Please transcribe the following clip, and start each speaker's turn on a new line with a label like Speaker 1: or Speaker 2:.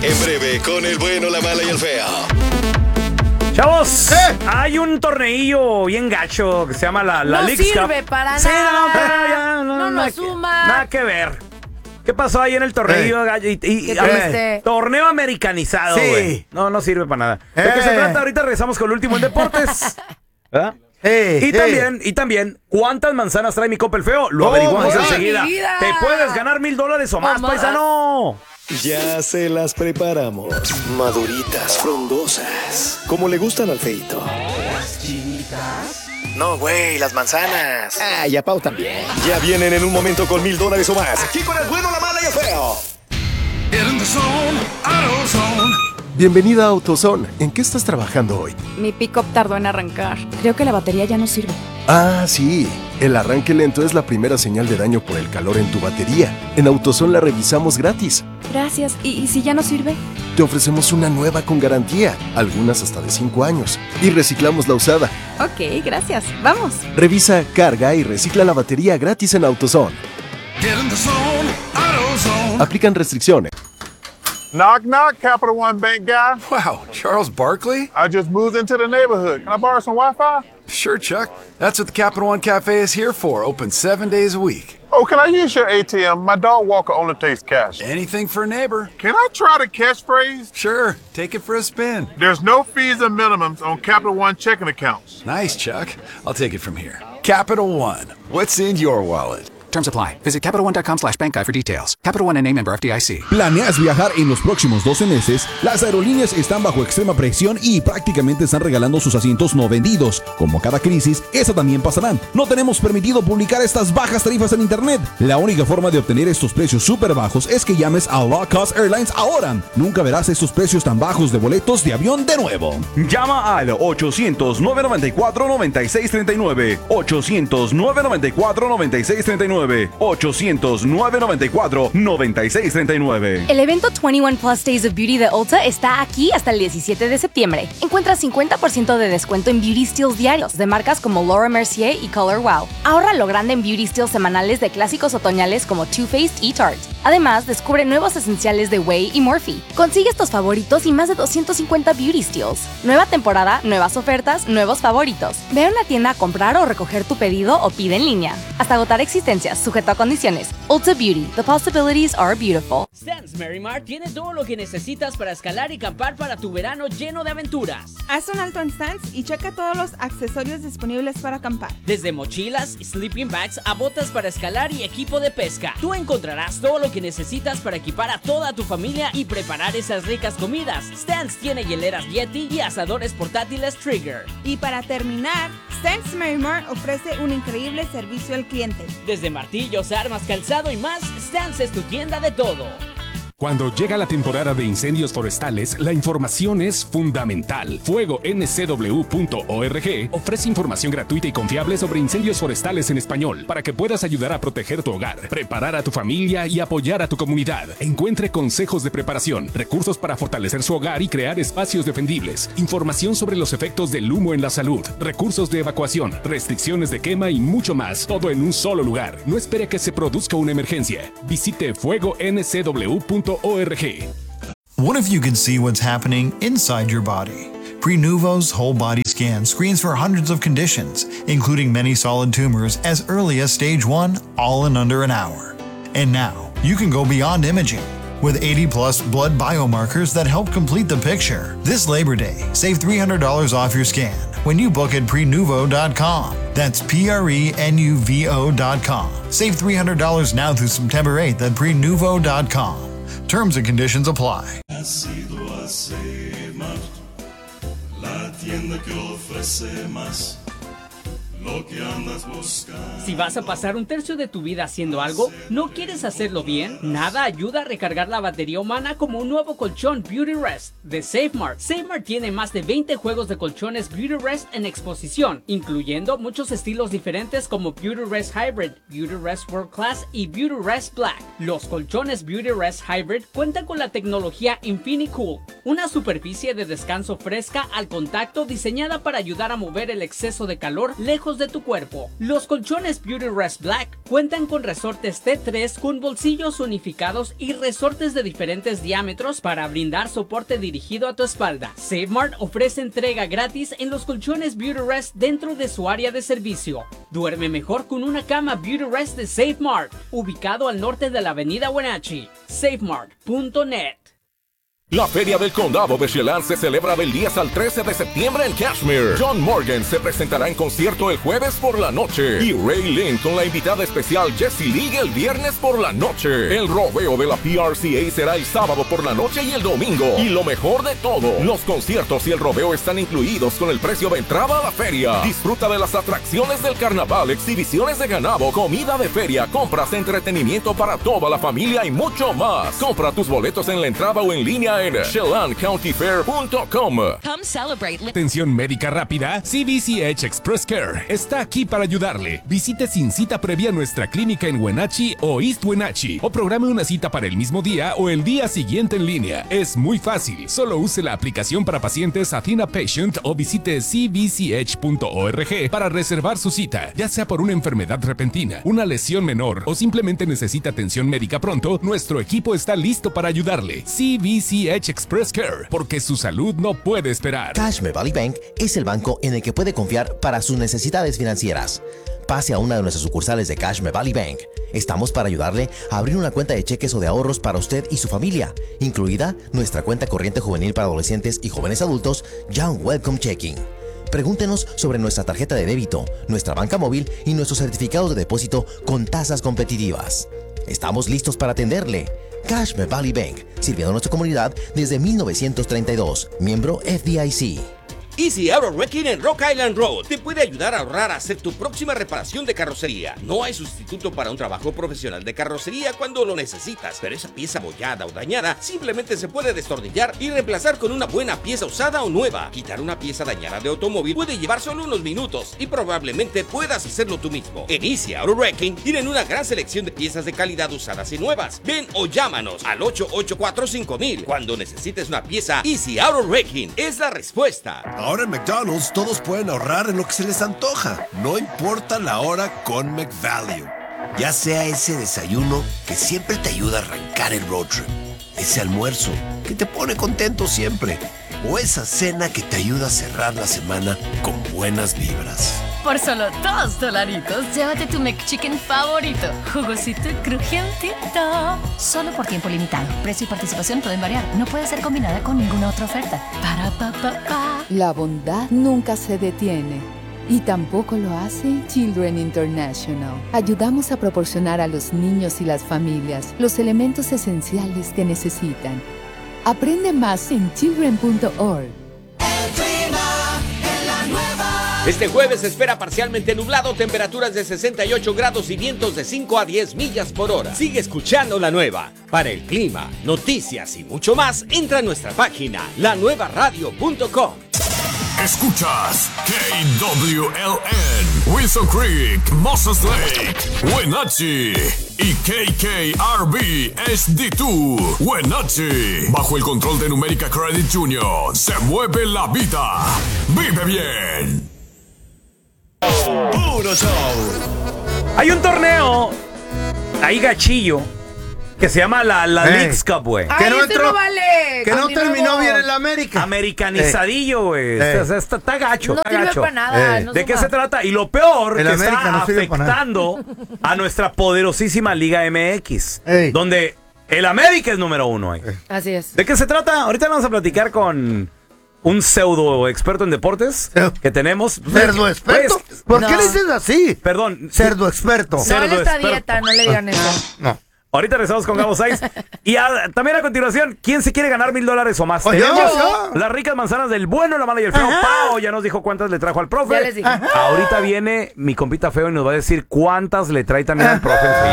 Speaker 1: En breve, con el bueno, la mala y el feo.
Speaker 2: Chavos, hay un torneillo bien gacho que se llama la
Speaker 3: No
Speaker 2: Leagues Cup.
Speaker 3: sirve para
Speaker 2: Sí,
Speaker 3: nada. No
Speaker 2: nada
Speaker 3: nos suma.
Speaker 2: Nada que ver. ¿Qué pasó ahí en el torneo?
Speaker 3: ¿Qué triste?
Speaker 2: Torneo americanizado,
Speaker 4: Sí.
Speaker 2: güey. No sirve para nada. ¿De qué se trata? Ahorita regresamos con el último en deportes. ¿Verdad? Y también, ¿cuántas manzanas trae mi copa el feo? Lo averiguamos enseguida.
Speaker 3: mi vida!
Speaker 2: Te puedes ganar $1,000 o más,
Speaker 3: más.
Speaker 2: paisano.
Speaker 1: Ya se las preparamos. Maduritas, frondosas, como le gustan al feito. ¿Las chivitas? No, güey, las manzanas. Ah, y a Pau también. Ya vienen en un momento con $1,000 o más. Aquí con el bueno, la mala y el feo.
Speaker 5: Bienvenida a AutoZone. ¿En qué estás trabajando hoy?
Speaker 6: Mi pick-up tardó en arrancar. Creo que la batería ya no sirve.
Speaker 5: Ah, sí. El arranque lento es la primera señal de daño por el calor en tu batería. En AutoZone la revisamos gratis.
Speaker 6: Gracias. ¿Y si ya no sirve?
Speaker 5: Te ofrecemos una nueva con garantía, algunas hasta de 5 años. Y reciclamos la usada.
Speaker 6: Ok, gracias. Vamos.
Speaker 5: Revisa, carga y recicla la batería gratis en AutoZone. Aplican restricciones.
Speaker 7: Knock, knock, Capital One Bank guy.
Speaker 8: Wow, Charles Barkley?
Speaker 7: I just moved into the neighborhood. Can I borrow some Wi-Fi?
Speaker 8: Sure, Chuck. That's what the Capital One Cafe is here for, open 7 days a week.
Speaker 7: Oh, can I use your ATM? My dog walker only takes cash.
Speaker 8: Anything for a neighbor.
Speaker 7: Can I try the catchphrase?
Speaker 8: Sure, take it for a spin.
Speaker 7: There's no fees and minimums on Capital One checking accounts.
Speaker 8: Nice, Chuck. I'll take it from here. Capital One. What's in your wallet?
Speaker 9: Terms apply. Visit CapitalOne.com/bankguide for details. Capital One N.A. member FDIC.
Speaker 10: ¿Planeas viajar en los próximos 12 meses? Las aerolíneas están bajo extrema presión y prácticamente están regalando sus asientos no vendidos. Como cada crisis, esa también pasará. No tenemos permitido publicar estas bajas tarifas en internet. La única forma de obtener estos precios súper bajos es que llames a Low Cost Airlines ahora. Nunca verás estos precios tan bajos de boletos de avión de nuevo. Llama al 800-994-9639. 800-994-9639. 800-994-9639.
Speaker 6: El evento 21 Plus Days of Beauty de Ulta está aquí hasta el 17 de septiembre. Encuentra 50% de descuento en beauty steals diarios de marcas como Laura Mercier y Color Wow. Ahorra lo grande en beauty steals semanales de clásicos otoñales como Too Faced y Tarte. Además, descubre nuevos esenciales de Way y Morphe. Consigue estos favoritos y más de 250 beauty steals. Nueva temporada, nuevas ofertas, nuevos favoritos. Ve a una tienda a comprar o recoger tu pedido o pide en línea. Hasta agotar existencias, sujeto a condiciones. Ulta Beauty. The possibilities are beautiful.
Speaker 11: Stance Merrimar tiene todo lo que necesitas para escalar y acampar para tu verano lleno de aventuras.
Speaker 12: Haz un alto en Stance y checa todos los accesorios disponibles para acampar.
Speaker 11: Desde mochilas, sleeping bags a botas para escalar y equipo de pesca. Tú encontrarás todo lo que necesitas para equipar a toda tu familia y preparar esas ricas comidas. Stance tiene hieleras Yeti y asadores portátiles Trigger.
Speaker 12: Y para terminar, Stance Merrimar ofrece un increíble servicio al cliente.
Speaker 11: Desde martillos, armas, calzado y más, Stance es tu tienda de todo.
Speaker 13: Cuando llega la temporada de incendios forestales, la información es fundamental. FuegoNCW.org ofrece información gratuita y confiable sobre incendios forestales en español para que puedas ayudar a proteger tu hogar, preparar a tu familia y apoyar a tu comunidad. Encuentre consejos de preparación, recursos para fortalecer su hogar y crear espacios defendibles, información sobre los efectos del humo en la salud, recursos de evacuación, restricciones de quema y mucho más, todo en un solo lugar. No espere a que se produzca una emergencia. Visite FuegoNCW.org.
Speaker 14: What if you can see what's happening inside your body? Prenuvo's whole body scan screens for hundreds of conditions, including many solid tumors as early as stage 1, all in under an hour. And now, you can go beyond imaging. With 80-plus blood biomarkers that help complete the picture. This Labor Day, save $300 off your scan when you book at Prenuvo.com. That's Prenuvo.com. Save $300 now through September 8th at Prenuvo.com. Terms and conditions apply.
Speaker 15: La tienda que ofrece más.
Speaker 11: Si vas a pasar un tercio de tu vida haciendo algo, ¿no quieres hacerlo bien? Nada ayuda a recargar la batería humana como un nuevo colchón Beauty Rest de SafeMart. SafeMart tiene más de 20 juegos de colchones Beauty Rest en exposición, incluyendo muchos estilos diferentes como Beauty Rest Hybrid, Beauty Rest World Class y Beauty Rest Black. Los colchones Beauty Rest Hybrid cuentan con la tecnología InfiniCool, una superficie de descanso fresca al contacto diseñada para ayudar a mover el exceso de calor lejos órganos de tu cuerpo. Los colchones Beauty Rest Black cuentan con resortes T3 con bolsillos unificados y resortes de diferentes diámetros para brindar soporte dirigido a tu espalda. Save Mart ofrece entrega gratis en los colchones Beauty Rest dentro de su área de servicio. Duerme mejor con una cama Beauty Rest de Save Mart, ubicado al norte de la avenida Wenatchee. SafeMart.net.
Speaker 4: La Feria del Condado de Chelan se celebra del 10 al 13 de septiembre en Cashmere. John Morgan se presentará en concierto el jueves por la noche y Ray Lynn con la invitada especial Jessie League el viernes por la noche. El rodeo de la PRCA será el sábado por la noche y el domingo. Y lo mejor de todo, los conciertos y el rodeo están incluidos con el precio de entrada a la feria. Disfruta de las atracciones del carnaval, exhibiciones de ganado, comida de feria, compras, entretenimiento para toda la familia y mucho más. Compra tus boletos en la entrada o en línea en ChelanCountyFair.com.
Speaker 13: Atención médica rápida. CBCH Express Care está aquí para ayudarle. Visite sin cita previa nuestra clínica en Wenatchee o East Wenatchee o programe una cita para el mismo día o el día siguiente en línea. Es muy fácil. Solo use la aplicación para pacientes Athena Patient o visite cbch.org para reservar su cita. Ya sea por una enfermedad repentina, una lesión menor o simplemente necesita atención médica pronto, nuestro equipo está listo para ayudarle. CBCH Express Care, porque su salud no puede esperar.
Speaker 16: Cashmere Valley Bank es el banco en el que puede confiar para sus necesidades financieras. Pase a una de nuestras sucursales de Cashmere Valley Bank. Estamos para ayudarle a abrir una cuenta de cheques o de ahorros para usted y su familia, incluida nuestra cuenta corriente juvenil para adolescentes y jóvenes adultos, Young Welcome Checking. Pregúntenos sobre nuestra tarjeta de débito, nuestra banca móvil y nuestros certificados de depósito con tasas competitivas. Estamos listos para atenderle. Cashmere Valley Bank, sirviendo a nuestra comunidad desde 1932, miembro FDIC.
Speaker 17: Easy Auto Wrecking en Rock Island Road te puede ayudar a ahorrar a hacer tu próxima reparación de carrocería. No hay sustituto para un trabajo profesional de carrocería cuando lo necesitas, pero esa pieza abollada o dañada simplemente se puede destornillar y reemplazar con una buena pieza usada o nueva. Quitar una pieza dañada de automóvil puede llevar solo unos minutos y probablemente puedas hacerlo tú mismo. En Easy Auto Wrecking tienen una gran selección de piezas de calidad usadas y nuevas. Ven o llámanos al 884-5000. Cuando necesites una pieza, Easy Auto Wrecking es la respuesta.
Speaker 18: Ahora en McDonald's todos pueden ahorrar en lo que se les antoja. No importa la hora con McValue. Ya sea ese desayuno que siempre te ayuda a arrancar el road trip. Ese almuerzo que te pone contento siempre. O esa cena que te ayuda a cerrar la semana con buenas vibras.
Speaker 19: Por solo $2, llévate tu McChicken favorito. Jugosito y crujientito. Solo por tiempo limitado. Precio y participación pueden variar. No puede ser combinada con ninguna otra oferta.
Speaker 20: La bondad nunca se detiene. Y tampoco lo hace Children International. Ayudamos a proporcionar a los niños y las familias los elementos esenciales que necesitan. Aprende más en children.org.
Speaker 17: Este jueves se espera parcialmente nublado, temperaturas de 68 grados y vientos de 5 a 10 millas por hora. Sigue escuchando La Nueva. Para el clima, noticias y mucho más, entra a nuestra página, lanuevaradio.com.
Speaker 21: Escuchas KWLN, Wilson Creek, Moses Lake, Wenatchee y KKRB HD2, Wenatchee. Bajo el control de Numérica Credit Union, se mueve la vida. Vive bien.
Speaker 2: Puro show. Hay un torneo ahí gachillo que se llama la Leagues Cup, güey.
Speaker 3: Que no entró, no vale.
Speaker 22: Que no terminó bien en la América.
Speaker 2: Americanizadillo, güey. Está gacho.
Speaker 3: No sirve para nada. No
Speaker 2: ¿de qué se trata? Y lo peor, que está afectando a nuestra poderosísima Liga MX. Donde el América es número 1 ahí.
Speaker 3: Así es.
Speaker 2: ¿De qué se trata? Ahorita vamos a platicar con un pseudo experto en deportes que tenemos.
Speaker 22: ¿Cerdo experto? Pues, ¿por qué le dices así?
Speaker 2: Perdón.
Speaker 22: Cerdo experto.
Speaker 3: No, él está dieta, no le digan eso.
Speaker 2: No. Ahorita regresamos con Gabo Sainz. Y también a continuación, ¿quién se quiere ganar $1,000 o más? Tenemos las ricas manzanas del bueno, la mala y el feo. Pao ya nos dijo cuántas le trajo al profe.
Speaker 3: Ya les dije.
Speaker 2: Ahorita viene mi compita feo y nos va a decir cuántas le trae también al profe.